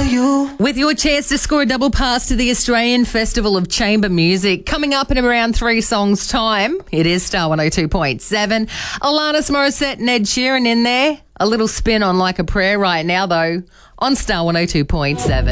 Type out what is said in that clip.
you. With your chance to score a double pass to the Australian Festival of Chamber Music coming up in around 3 songs' time. It is Star 102.7. Alanis Morissette and Ed Sheeran in there. A little spin on Like a Prayer right now, though, on Star 102.7.